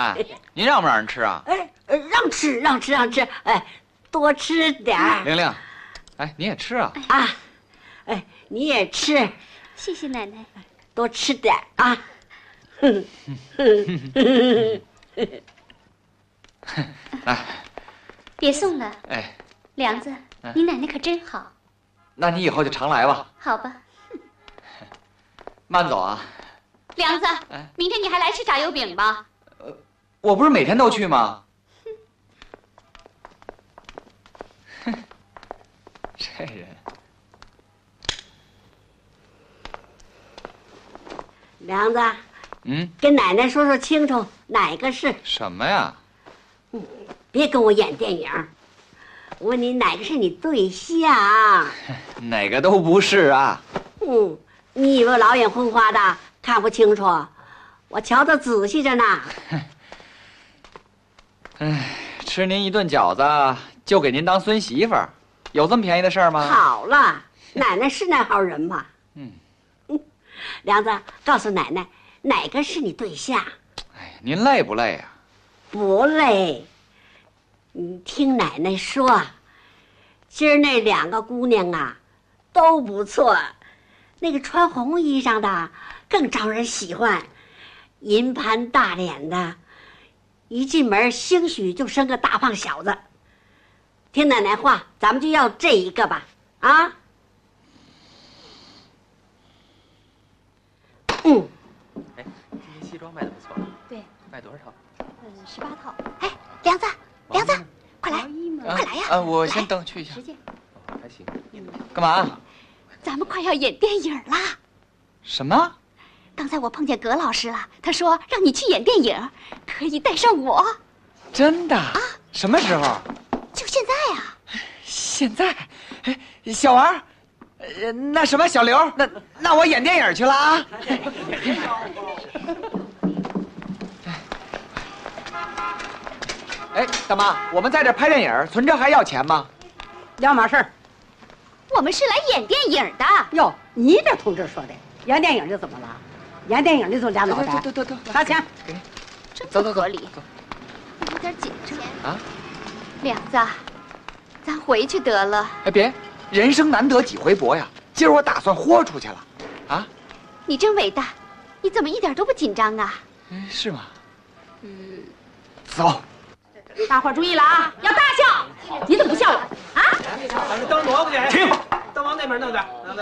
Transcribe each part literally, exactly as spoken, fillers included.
奶，您让不让人吃啊？ 哎，让吃，让吃，让吃，哎，多吃点儿。 玲玲，哎，你也吃啊？ 啊，哎，你也吃。 谢谢奶奶， 多吃点儿啊。哼哼哼来， 别送了。 哎， 梁子，你奶奶可真好。 那你以后就常来吧。 好吧。 慢走啊。 梁子，明天你还来吃炸油饼吧？ 呃，我不是每天都去吗？哼，这人。 梁子， 嗯， 跟奶奶说说清楚，哪个是什么呀？ 嗯，别跟我演电影。我问你，哪个是你对象？ 哪个都不是啊。 嗯，你以为老眼昏花的看不清楚？我瞧得仔细着呢。 哎，吃您一顿饺子就给您当孙媳妇儿，有这么便宜的事儿吗？ 好了，奶奶是那号人吗？ 嗯。 梁子，告诉奶奶，哪个是你对象？ 哎，您累不累啊？ 不累。你听奶奶说，今儿那两个姑娘啊，都不错。那个穿红衣裳的更招人喜欢，银盘大脸的，一进门兴许就生个大胖小子。听奶奶话，咱们就要这一个吧，啊？嗯。 哎，今天西装卖的不错。 对。 卖多少套？ 嗯，十八套。哎，梁子，梁子，快来，快来呀！ 啊，我先等去一下。 十件。 还行。干嘛？ 咱们快要演电影啦！ 什么？ 刚才我碰见葛老师了，他说让你去演电影，可以带上我。 真的？啊？什么时候？ 就现在啊！ 现在？哎，小王，呃，那什么，小刘，那那我演电影去了啊！哎，大妈，我们在这拍电影，存折还要钱吗？ 两码事儿。 我们是来演电影的。 哟，你这同志说的，演电影就怎么了？演电影的就俩脑袋。 走走走， 啥钱？ 给你。 真不合理。有点紧张啊。 梁子，咱回去得了。 哎，别，人生难得几回搏呀！今儿我打算豁出去了，啊！ 你真伟大，你怎么一点都不紧张啊？ 哎，是吗？ 嗯。 走。 大伙注意了啊，要大笑！你怎么不笑了？啊？ 灯挪过去，停！灯往那边弄点。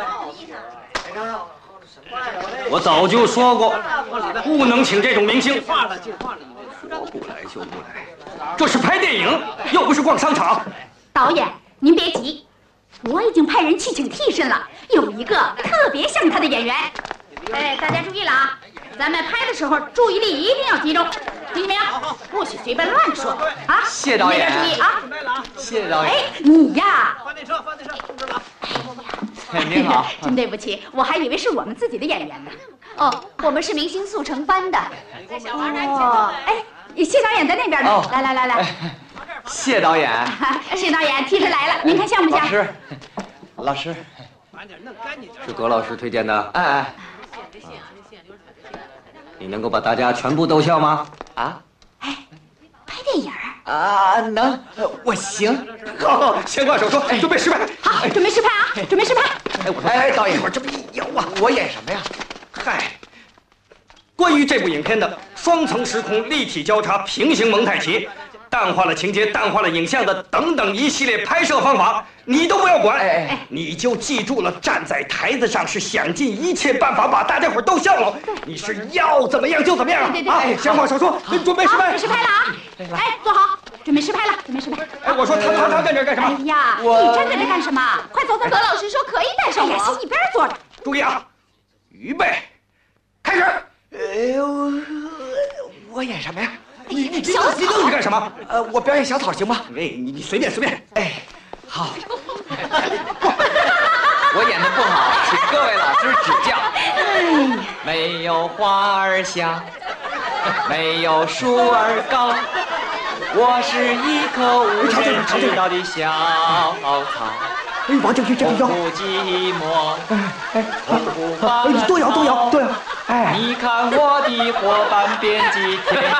我早就说过，不能请这种明星。 我不来就不来，这是拍电影，又不是逛商场。 导演，您别急，我已经派人去请替身了，有一个特别像他的演员。哎，大家注意了啊！咱们拍的时候注意力一定要集中，听见没有？不许随便乱说啊！ 谢导演， 注意啊！ 谢导演。 哎，你呀！ 发电车，发电车，通知了。 哎，您好。 真对不起，我还以为是我们自己的演员呢。哦，我们是明星速成班的。哦，哎，谢导演在那边呢。来来来来， 谢导演。 谢导演，替身来了，您看像不像？ 老师，老师， 是葛老师推荐的。 哎哎。 你能够把大家全部逗笑吗？ 啊？ 哎，拍电影啊，能，我行。 好，先挂手说，准备实拍。 好，准备实拍啊，准备实拍。 哎，我哎，导演，我这么一摇啊，我演什么呀？ 嗨，关于这部影片的双层时空立体交叉平行蒙太奇，淡化了情节、淡化了影像的等等一系列拍摄方法，你都不要管。 哎哎， 你就记住了，站在台子上是想尽一切办法把大家伙逗笑了。你是要怎么样就怎么样。 对对对。 哎，先话少说，准备实拍。 实拍了啊！哎，坐好，准备实拍了，准备实拍。 哎，我说他他他站这干什么？ 哎呀，你站在这干什么？快走走。葛老师说可以带上我。先一边坐着。 注意啊，预备，开始。 哎呦，我演什么呀？ 你你小你愣着干什么？ 呃，我表演小草行吗？ 哎，你你随便随便。 哎，好。我演的不好，请各位老师指教。没有花儿香，没有树儿高，我是一棵无人知道的小草。 哎，往这去，这个摇。 不寂寞， 哎哎，你多摇多摇多摇。哎， 你看我的伙伴编辑天。